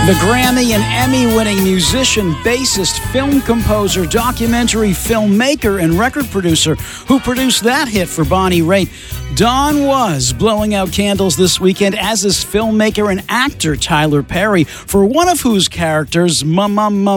The Grammy and Emmy-winning musician, bassist, film composer, documentary filmmaker, and record producer who produced that hit for Bonnie Raitt, Don Was blowing out candles this weekend, as is filmmaker and actor Tyler Perry, for one of whose characters,